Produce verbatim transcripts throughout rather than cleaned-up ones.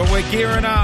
we're gearing up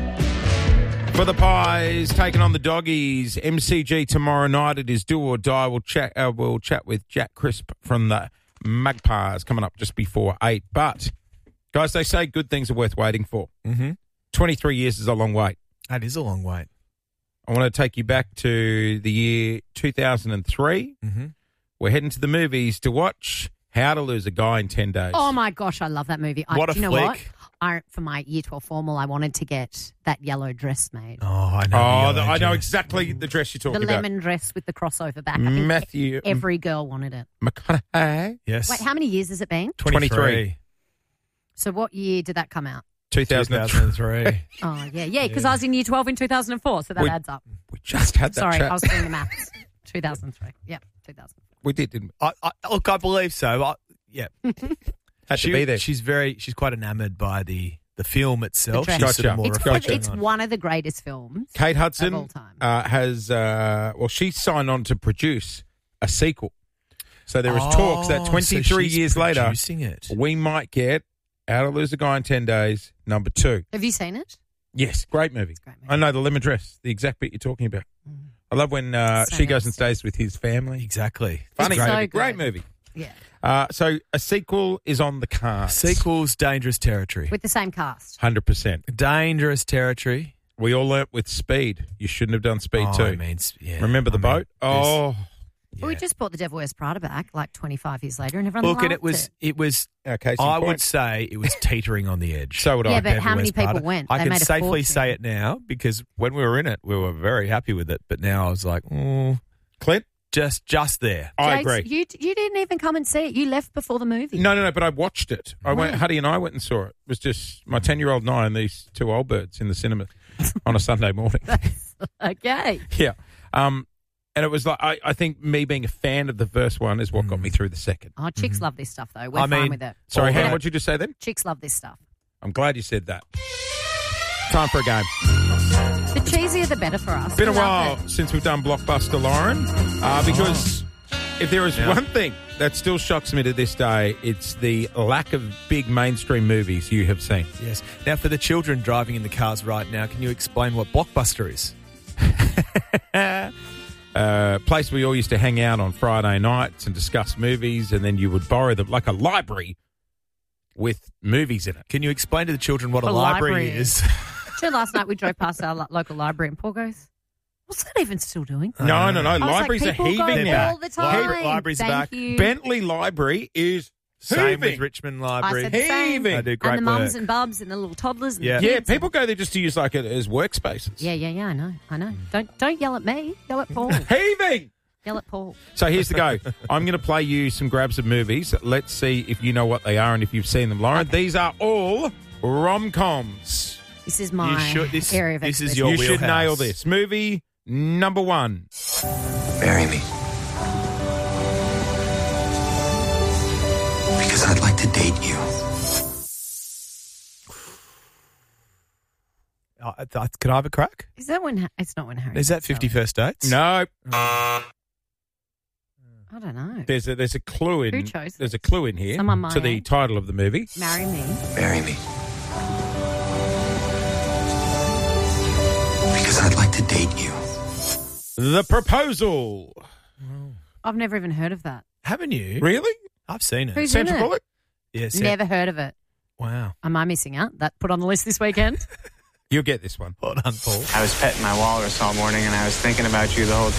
for the Pies, taking on the Doggies. M C G tomorrow night. It is do or die. We'll chat, uh, we'll chat with Jack Crisp from the Magpies coming up just before eight. But, guys, they say good things are worth waiting for. Mm-hmm. twenty-three years is a long wait. That is a long wait. I want to take you back to the year two thousand three. Mm-hmm. We're heading to the movies to watch How to Lose a Guy in ten days. Oh, my gosh, I love that movie. I, What a do you know flick. what? I, for my year twelve formal, I wanted to get that yellow dress made. Oh, I know. Oh, the the, yellow I know dress. exactly the dress you're The talking about. lemon dress with the crossover back. I think Matthew every girl wanted it. McConaughey. Yes. Wait, how many years has it been? twenty-three. So what year did that come out? two thousand three. two thousand three. Oh, yeah, yeah, because I was in year twelve in two thousand four, so that We- adds up. We just had that Sorry, chat. I was doing the maths. two thousand three. Yeah, two thousand four. We did, didn't we? I, I, look, I believe so. I, yeah. Had she, to be there. She's very, she's quite enamoured by the, the film itself. The She's dress. sort of Gotcha. more It's, reflecting it's on- one of the greatest films. Kate Hudson Of all time. uh, has, uh, well, she signed on to produce a sequel. So there is Oh, talks that so twenty-three she's years later, producing it. we might get How to Lose a Guy in ten days, number two. Have you seen it? Yes, great movie. Great movie. I know the lemon dress, the exact bit you're talking about. Mm. I love when uh, So she goes nice. and stays with his family. Exactly. Funny so movie, good. great movie. Yeah. Uh, so a sequel is on the cards. Sequels, dangerous territory. With the same cast. one hundred percent. Dangerous territory. We all learnt with Speed. You shouldn't have done Speed oh, too. I mean, yeah. Remember the I mean, boat? Oh, Well, we yeah. just brought The Devil Wears Prada back like twenty-five years later and everyone Look, loved and it was, it was. okay. I would say it was teetering on the edge. So would Yeah, I. but Devil how many Wears people Prada. went? I They can made a safely fortune. say it now because when we were in it, we were very happy with it. But now I was like, mm, Clint, just, just there. I Jakes, agree. You, you didn't even come and see it. You left before the movie. No, no, no. But I watched it. I went. Right. Huddy and I went and saw it. It was just my ten-year-old and I and these two old birds in the cinema on a Sunday morning. Okay. Yeah. Um, and it was like I, I think me being a fan of the first one is what got me through the second. Oh, chicks love this stuff, though. We're I fine mean- with it. Sorry, All Hannah, that- what did you just say then? Chicks love this stuff. I'm glad you said that. Time for a game. The cheesier, the better for us. Been a We love while it. since we've done Blockbuster, Lauren, uh, because if there is Yeah. one thing that still shocks me to this day, it's the lack of big mainstream movies you have seen. Yes. Now, for the children driving in the cars right now, can you explain what Blockbuster is? Uh, place we all used to hang out on Friday nights and discuss movies, and then you would borrow them like a library with movies in it. Can you explain to the children what a, A library, library. is? So last night we drove past our lo- local library and Paul goes, what's that even still doing? No, no, no. I was Libraries like, are people go heaving They're now. all the back. time. Libra- libraries are Thank back. you. Bentley Library is Same with heaving. Richmond I Library. said the same. Heaving. They do great and the mums work. and bubs and the little toddlers. And Yeah. the Yeah, kids people go there just to use like it as workspaces. And, yeah, yeah, yeah. I know. I know. Don't don't yell at me. Yell at Paul. Heaving. Yell at Paul. So here's the go. I'm going to play you some grabs of movies. Let's see if you know what they are and if you've seen them, Lauren. These are all rom-coms. This is my should- this- area of this is expertise. your you should wheelhouse. nail this. Movie number one. Marry me. Because I'd like to date you. Uh, th- can I have a crack? Is that when? It's not when Harry. Is that Met fifty Sally. First Dates? No, I don't know. there's a there's a clue in Who chose there's a clue in here Someone my to the age. title of the movie. Marry me. Marry me. Because I'd like to date you. The Proposal. I've never even heard of that. Haven't you? Really? I've seen it. Who's in Sandra it? Bullock? Yes. Never heard of it. Wow. Am I missing out? That put on the list this weekend? You'll get this one. Well done, Paul. I was petting my walrus all morning, and I was thinking about you the whole